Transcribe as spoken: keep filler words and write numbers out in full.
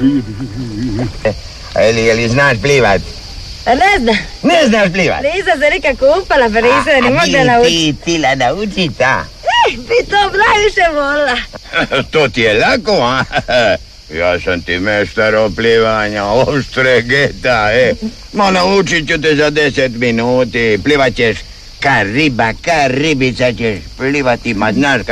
Eli, eli znaš plivat? Ne znam. Ne znaš plivat? Nisam se nikad kupala, pa nisam ni mogla naučiti. Ti, ti la naučit, a? E, bi to najviše volila. To ti je lako, a? Ja sam ti meštar oplivanja, oštre geta, e. Ma naučit ću te za deset minuti. Plivat ćeš ka riba, ka ribica ćeš plivati, ma znaš